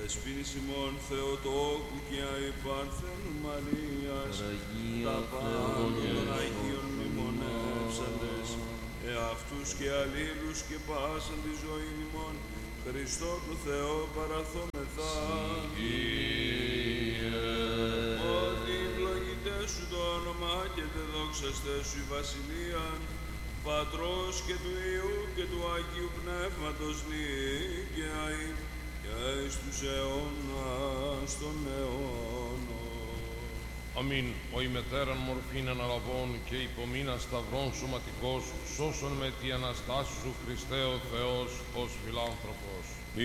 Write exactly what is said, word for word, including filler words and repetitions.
Δεσποίνης ημών Θεοτόκου και αϊπάνθεν Μαρίας, τα πάντων των Αγίων μνημονεύσαντες, εαυτούς και αλλήλους και πάσαν τη ζωή ημών, Χριστό του Θεό παραθόμεθα. Ότι ευλογητές σου το όνομα και τεδόξαστές σου η βασιλεία, Πατρός και του Υιού και του Αγίου Πνεύματος νίκαια και εις τους αιώνας των αιώνων. Αμήν. Ο ημετέραν μορφήν αναλαβών και υπομείνα σταυρών σωματικός, σώσον με τη Αναστάση σου Χριστέ ο Θεός ως φιλάνθρωπος.